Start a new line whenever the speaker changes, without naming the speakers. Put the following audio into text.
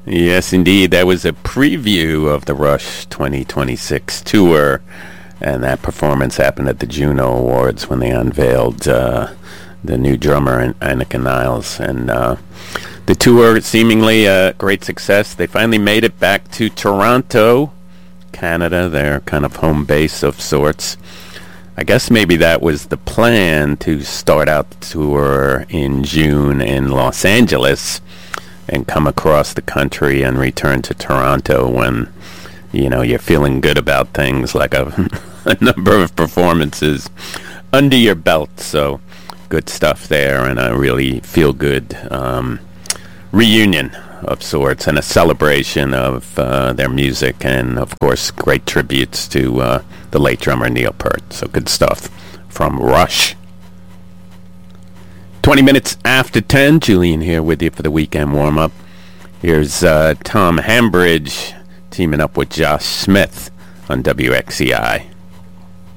Yes, indeed. That was a preview of the Rush 2026 tour, and that performance happened at the Juno Awards when they unveiled the new drummer, Annika Niles. And the tour, seemingly a great success. They finally made it back to Toronto, Canada, their kind of home base of sorts. I guess maybe that was the plan, to start out the tour in June in Los Angeles and come across the country and return to Toronto when, you're feeling good about things, like a number of performances under your belt. So good stuff there, and a really feel-good reunion of sorts, and a celebration of their music, and of course great tributes to the late drummer Neil Peart. So good stuff from Rush. 20 minutes after 10, Julian here with you for the weekend warm-up. Here's Tom Hambridge teaming up with Josh Smith on WXCI.